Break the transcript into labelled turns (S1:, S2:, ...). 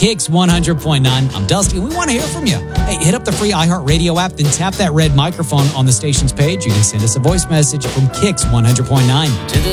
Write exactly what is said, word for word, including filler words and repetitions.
S1: Kicks one hundred point nine. I'm Dusty, and we want to hear from you. Hey, hit up the free iHeartRadio app, then tap that red microphone on the station's page. You can send us a voice message from Kicks one hundred point nine.
S2: To the